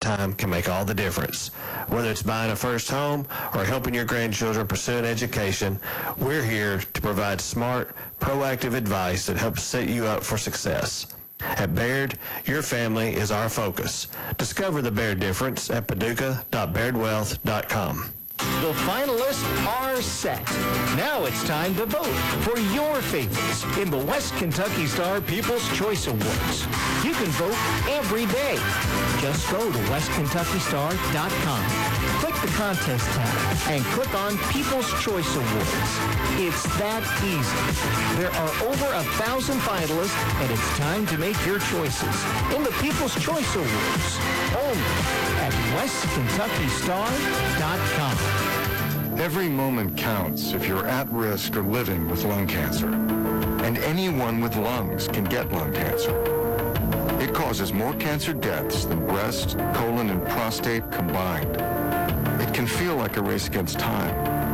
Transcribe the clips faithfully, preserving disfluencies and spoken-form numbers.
time can make all the difference. Whether it's buying a first home or helping your grandchildren pursue an education, we're here to provide smart, proactive advice that helps set you up for success. At Baird, your family is our focus. Discover the Baird difference at paducah dot baird wealth dot com. The finalists are set. Now it's time to vote for your favorites in the West Kentucky Star People's Choice Awards. You can vote every day. Just go to west kentucky star dot com. Click the contest tab and click on People's Choice Awards. It's that easy. There are over a thousand finalists, and it's time to make your choices in the People's Choice Awards. Only at west kentucky star dot com. Every moment counts if you're at risk or living with lung cancer. And anyone with lungs can get lung cancer. It causes more cancer deaths than breast, colon, and prostate combined. It can feel like a race against time.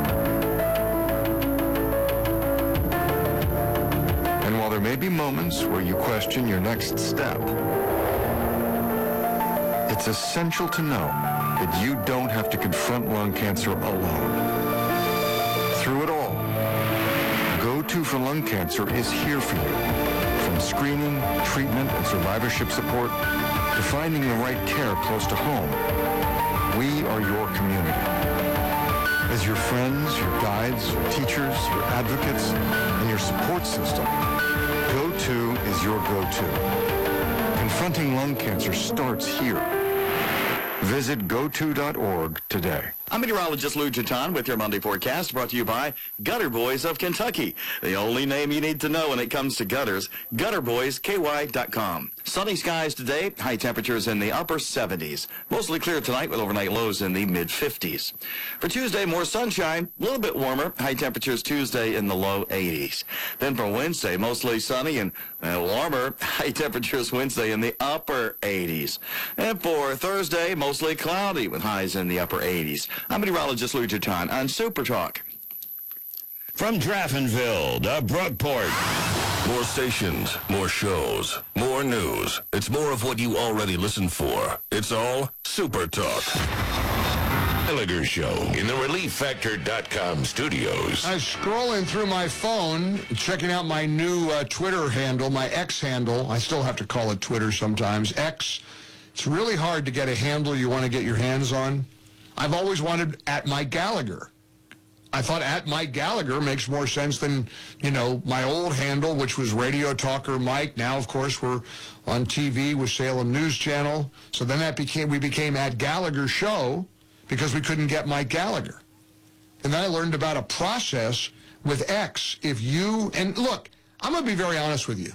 And while there may be moments where you question your next step, it's essential to know that you don't have to confront lung cancer alone. Through it all, Go to for Lung Cancer is here for you. From screening, treatment, and survivorship support to finding the right care close to home, we are your community. As your friends, your guides, your teachers, your advocates, and your support system, Go To is your go-to. Confronting lung cancer starts here. Visit go to dot org today. I'm meteorologist Lou Jaton with your Monday forecast, brought to you by Gutter Boys of Kentucky. The only name you need to know when it comes to gutters, gutter boys k y dot com. Sunny skies today, high temperatures in the upper seventies. Mostly clear tonight with overnight lows in the mid fifties. For Tuesday, more sunshine, a little bit warmer, high temperatures Tuesday in the low eighties. Then for Wednesday, mostly sunny and uh, warmer, high temperatures Wednesday in the upper eighties. And for Thursday, mostly cloudy with highs in the upper eighties. I'm meteorologist Lou Jaton on Super Talk. From Draftonville to Brookport. More stations, more shows, more news. It's more of what you already listen for. It's all Super Talk. Gallagher Show in the relief factor dot com studios. I was scrolling through my phone, checking out my new uh, Twitter handle, my X handle. I still have to call it Twitter sometimes. X. It's really hard to get a handle you want to get your hands on. I've always wanted at Mike Gallagher. I thought at Mike Gallagher makes more sense than, you know, my old handle, which was Radio Talker Mike. Now, of course, we're on T V with Salem News Channel. So then that became, we became at Gallagher Show because we couldn't get Mike Gallagher. And then I learned about a process with X. If you, and look, I'm going to be very honest with you.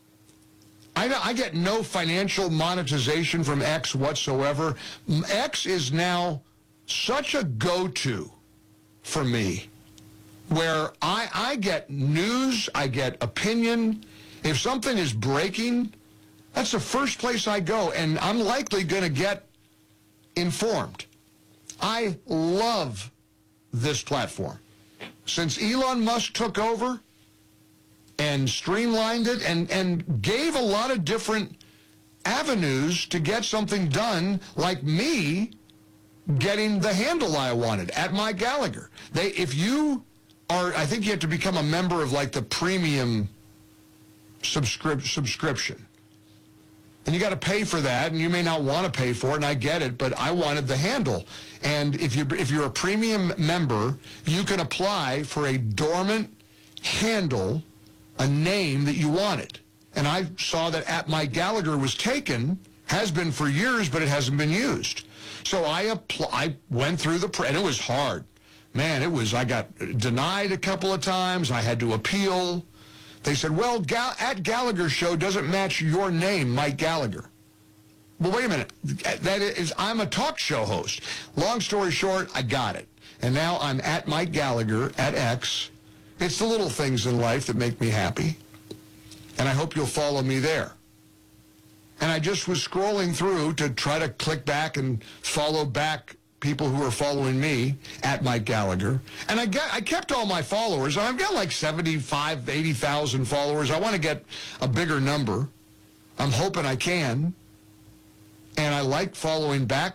I, I get no financial monetization from X whatsoever. X is now such a go-to for me, where I, I get news, I get opinion. If something is breaking, that's the first place I go, and I'm likely going to get informed. I love this platform. Since Elon Musk took over and streamlined it and, and gave a lot of different avenues to get something done, like me getting the handle I wanted at Mike Gallagher. They, if you are, I think you have to become a member of like the premium subscrip- subscription. And you got to pay for that, and you may not want to pay for it, and I get it, but I wanted the handle. And if, you, if you're a premium member, you can apply for a dormant handle, a name that you wanted. And I saw that at Mike Gallagher was taken, has been for years, but it hasn't been used. So I apl- I went through the, pre- and it was hard. Man, it was, I got denied a couple of times. I had to appeal. They said, well, Gal- at Gallagher Show doesn't match your name, Mike Gallagher. Well, wait a minute. That is, I'm a talk show host. Long story short, I got it. And now I'm at Mike Gallagher at X. It's the little things in life that make me happy. And I hope you'll follow me there. And I just was scrolling through to try to click back and follow back people who are following me at Mike Gallagher. And I got, I kept all my followers. I've got like seventy-five, eighty thousand followers. I want to get a bigger number. I'm hoping I can. And I like following back